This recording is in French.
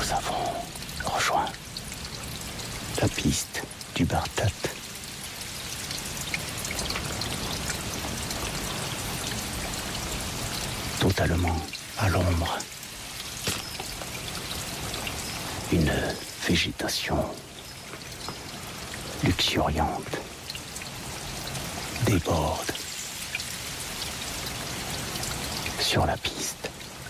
nous avons rejoint la piste du Bartat. Totalement à l'ombre. Une végétation luxuriante déborde sur la piste.